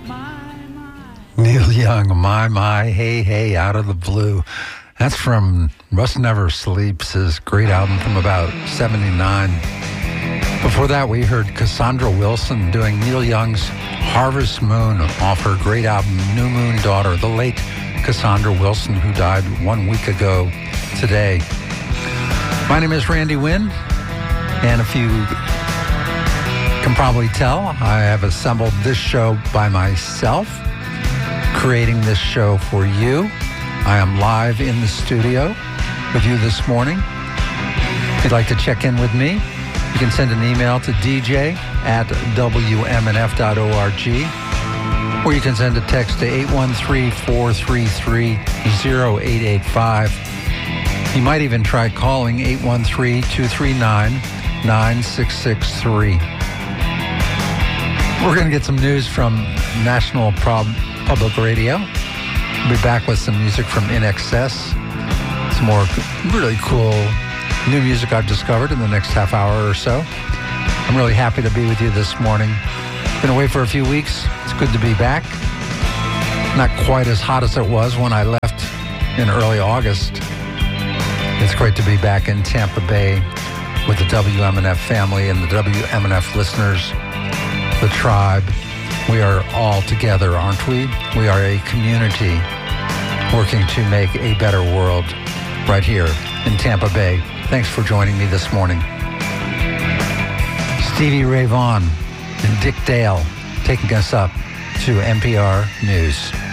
Neil Young, My, Hey, Hey, Out of the Blue. That's from Rust Never Sleeps, his great album from about 79. Before that, we heard Cassandra Wilson doing Neil Young's Harvest Moon off her great album, New Moon Daughter, the late Cassandra Wilson, who died 1 week ago today. My name is Randy Wynn, and if you can probably tell, I have assembled this show by myself, creating this show for you. I am live in the studio with you this morning. If you'd like to check in with me, you can send an email to dj@wmnf.org, or you can send a text to 813-433-0885. You might even try calling 813-239-9663. We're going to get some news from National Public Radio. We'll be back with some music from In Excess. Some more really cool new music I've discovered in the next half hour or so. I'm really happy to be with you this morning. Been away for a few weeks. It's good to be back. Not quite as hot as it was when I left in early August. It's great to be back in Tampa Bay with the WMNF family and the WMNF listeners, the tribe. We are all together, aren't we? We are a community working to make a better world right here in Tampa Bay. Thanks for joining me this morning. Stevie Ray Vaughan and Dick Dale taking us up to NPR News.